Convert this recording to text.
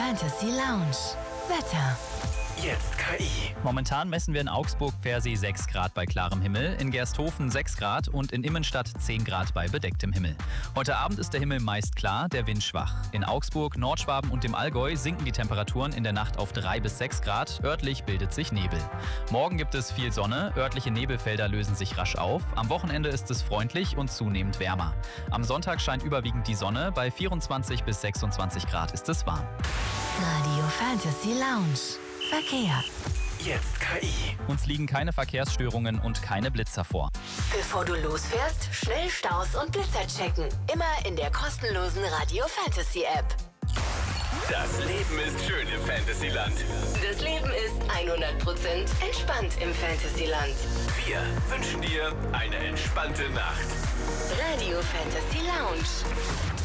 Fantasy Lounge. Wetter. Jetzt KI. Momentan messen wir in Augsburg-Pfersee 6 Grad bei klarem Himmel, in Gersthofen 6 Grad und in Immenstadt 10 Grad bei bedecktem Himmel. Heute Abend ist der Himmel meist klar, der Wind schwach. In Augsburg, Nordschwaben und dem Allgäu sinken die Temperaturen in der Nacht auf 3 bis 6 Grad, örtlich bildet sich Nebel. Morgen gibt es viel Sonne, örtliche Nebelfelder lösen sich rasch auf. Am Wochenende ist es freundlich und zunehmend wärmer. Am Sonntag scheint überwiegend die Sonne, bei 24 bis 26 Grad ist es warm. Radio Fantasy Lounge. Verkehr. Jetzt KI. Uns liegen keine Verkehrsstörungen und keine Blitzer vor. Bevor du losfährst, schnell Staus und Blitzer checken. Immer in der kostenlosen Radio Fantasy App. Das Leben ist schön im Fantasyland. Das Leben ist 100% entspannt im Fantasyland. Wir wünschen dir eine entspannte Nacht. Radio Fantasy Lounge.